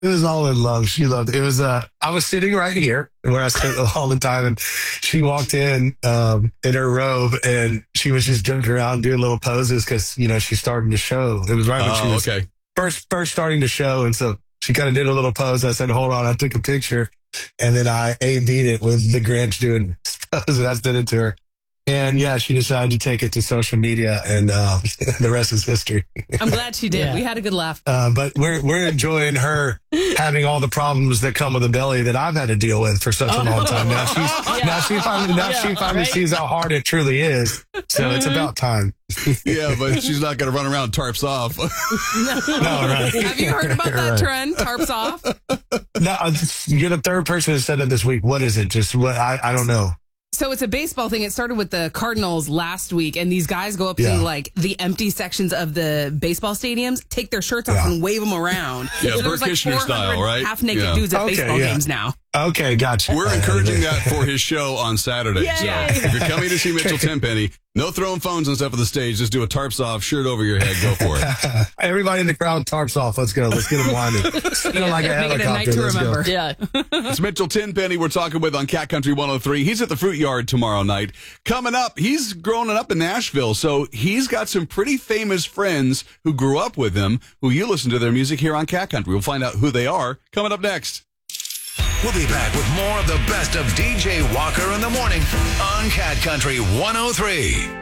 It was all in love. She loved it. It was, I was sitting right here where I sit all the time, and she walked in her robe, and she was just jumping around doing little poses because, she's starting to show. It was right when she was first starting to show. And so she kind of did a little pose. I said, hold on. I took a picture, and then I AD'd it with the Grinch doing pose, and I sent it to her. And yeah, she decided to take it to social media, and the rest is history. I'm glad she did. Yeah. We had a good laugh. But we're enjoying her having all the problems that come with a belly that I've had to deal with for such a long time. Now she finally sees how hard it truly is. So it's about time. Yeah, but she's not going to run around tarps off. No, right. Have you heard about that trend? Tarps off? No, you're the third person who said that this week. What is it? Just what? I don't know. So it's a baseball thing. It started with the Cardinals last week, and these guys go up to like the empty sections of the baseball stadiums, take their shirts off and wave them around. Yeah, so Bert Kishner style, right? Half-naked dudes at baseball games now. Okay, gotcha. We're encouraging that for his show on Saturday. So if you're coming to see Mitchell Tenpenny, no throwing phones and stuff on the stage. Just do a tarps off, shirt over your head. Go for it. Everybody in the crowd, tarps off. Let's go. Let's get them winded. Spin like a helicopter. Make it a night to remember. Yeah. It's Mitchell Tenpenny we're talking with on Cat Country 103. He's at the Fruit Yard tomorrow night. Coming up, he's growing up in Nashville, so he's got some pretty famous friends who grew up with him, who you listen to their music here on Cat Country. We'll find out who they are coming up next. We'll be back with more of the best of DJ Walker in the morning on Cat Country 103.